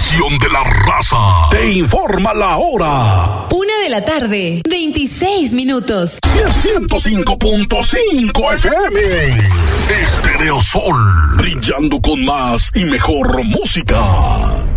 estación de la raza. Te informa la hora. 1:26 p.m. 105.5 FM. Estéreo Sol, brillando con más y mejor música.